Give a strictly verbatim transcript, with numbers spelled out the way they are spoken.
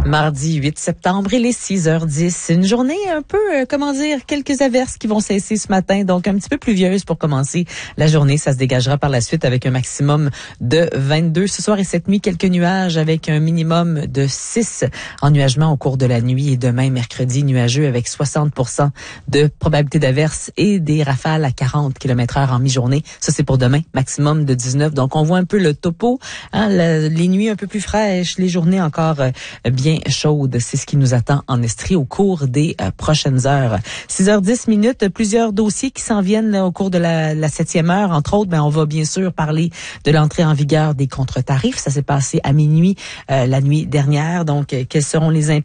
Mardi huit septembre, il est six heures dix. Une journée un peu, euh, comment dire, quelques averses qui vont cesser ce matin, donc un petit peu pluvieuse pour commencer la journée. Ça se dégagera par la suite avec un maximum de vingt-deux. Ce soir et cette nuit, quelques nuages avec un minimum de six. Ennuagement au cours de la nuit et demain, mercredi, nuageux avec soixante pour cent de probabilité d'averses et des rafales à quarante kilomètres heure en mi-journée. Ça, c'est pour demain, maximum de dix-neuf. Donc, on voit un peu le topo, hein, la, les nuits un peu plus fraîches, les journées encore euh, bien chaude. C'est ce qui nous attend en Estrie au cours des euh, prochaines heures. six heures dix minutes, plusieurs dossiers qui s'en viennent là, au cours de la, la septième heure. Entre autres, ben, on va bien sûr parler de l'entrée en vigueur des contre-tarifs. Ça s'est passé à minuit euh, la nuit dernière. Donc, euh, quels seront les impacts